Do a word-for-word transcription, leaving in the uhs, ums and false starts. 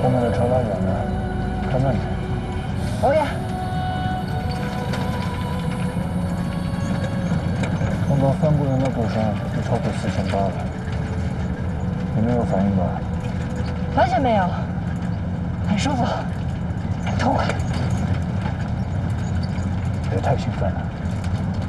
后面的车拉远了，开慢点。 欧耶！ 碰到三个人的骨伤就超过四千八了，你没有反应吧？ 完全没有，很舒服，很痛快。 别太兴奋了。